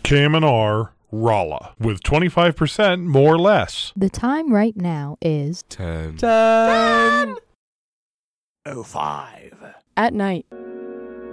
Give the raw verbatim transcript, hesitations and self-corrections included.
K M N R Rolla with twenty-five percent more or less. The time right now is ten. ten. oh five. At night.